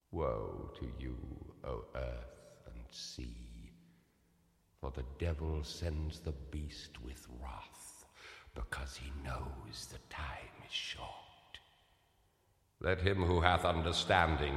Woe to you, O earth and sea, for the devil sends the beast with wrath, because he knows the time is short. Let him who hath understanding